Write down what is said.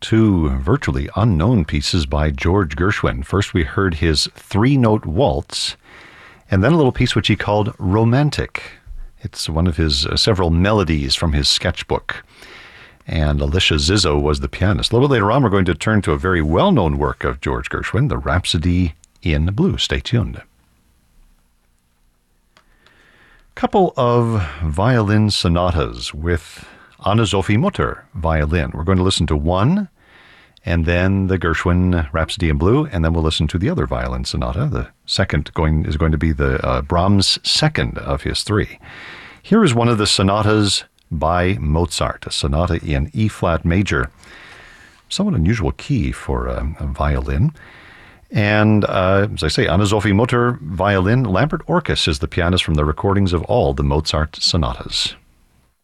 two virtually unknown pieces by George Gershwin. First, we heard his three-note waltz, and then a little piece which he called Romantic. It's one of his several melodies from his sketchbook. And Alicia Zizzo was the pianist. A little bit later on, we're going to turn to a very well-known work of George Gershwin, the Rhapsody in Blue. Stay tuned. Couple of violin sonatas with Anna-Sophie Mutter violin. We're going to listen to one, and then the Gershwin Rhapsody in Blue, and then we'll listen to the other violin sonata. The second is going to be the Brahms' second of his three. Here is one of the sonatas by Mozart, a sonata in E-flat major. Somewhat unusual key for a violin. And as I say, Anna-Sophie Mutter violin. Lambert Orkus is the pianist from the recordings of all the Mozart sonatas.